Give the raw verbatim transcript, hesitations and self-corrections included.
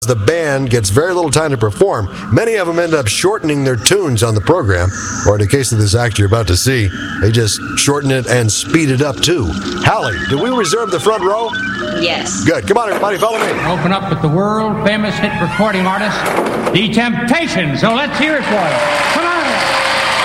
The band gets very little time to perform. Many of them end up shortening their tunes on the program, or in the case of this act you're about to see, they just shorten it and speed it up too. Hallie, do we reserve the front row? Yes. Good. Come on, everybody, follow me. Open up with the world-famous hit recording artist, The Temptations. So let's hear it for them. Come on.